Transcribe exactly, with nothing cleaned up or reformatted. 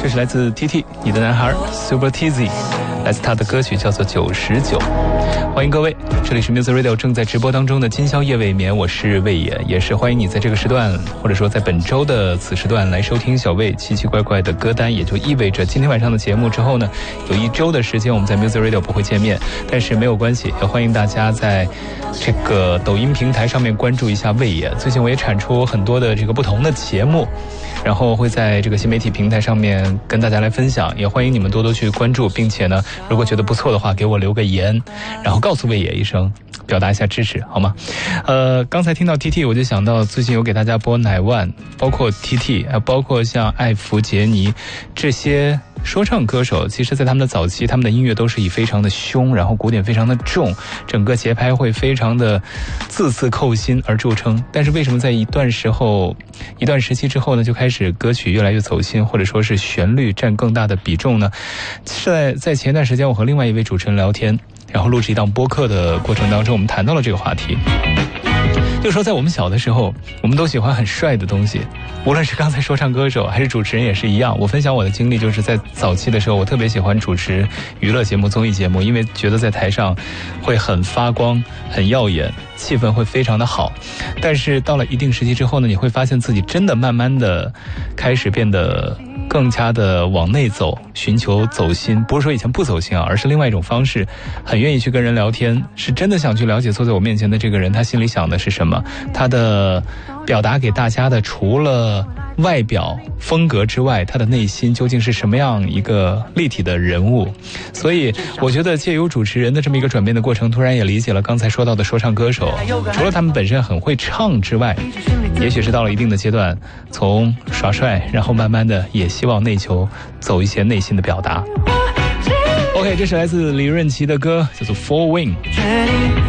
这是来自 T T 你的男孩 Super Tizzy， 来自他的歌曲叫做九十九。欢迎各位，这里是 Music Radio 正在直播当中的今宵夜未眠，我是魏野，也是欢迎你在这个时段，或者说在本周的此时段来收听小魏奇奇怪怪的歌单，也就意味着今天晚上的节目之后呢，有一周的时间我们在 Music Radio 不会见面，但是没有关系，也欢迎大家在这个抖音平台上面关注一下魏野。最近我也产出很多的这个不同的节目，然后会在这个新媒体平台上面跟大家来分享，也欢迎你们多多去关注，并且呢，如果觉得不错的话，给我留个言，然后告诉魏野一声，表达一下支持，好吗？呃，刚才听到 T T， 我就想到最近有给大家播乃万，包括 T T， 还包括像艾弗杰尼这些说唱歌手，其实在他们的早期，他们的音乐都是以非常的凶，然后鼓点非常的重，整个节拍会非常的字字扣心而著称。但是为什么在一段时候一段时期之后呢，就开始歌曲越来越走心，或者说是旋律占更大的比重呢？是在在前一段时间我和另外一位主持人聊天，然后录制一档播客的过程当中，我们谈到了这个话题，就是说在我们小的时候，我们都喜欢很帅的东西，无论是刚才说唱歌手还是主持人也是一样。我分享我的经历，就是在早期的时候，我特别喜欢主持娱乐节目、综艺节目，因为觉得在台上会很发光、很耀眼，气氛会非常的好。但是到了一定时期之后呢，你会发现自己真的慢慢的开始变得更加的往内走，寻求走心，不是说以前不走心啊，而是另外一种方式，很愿意去跟人聊天，是真的想去了解坐在我面前的这个人，他心里想的是什么，他的表达给大家的除了外表风格之外，他的内心究竟是什么样一个立体的人物。所以我觉得借由主持人的这么一个转变的过程，突然也理解了刚才说到的说唱歌手，除了他们本身很会唱之外，也许是到了一定的阶段，从耍帅然后慢慢的也希望内求走一些内心的表达。 OK， 这是来自李润琪的歌，叫做 Four Wing。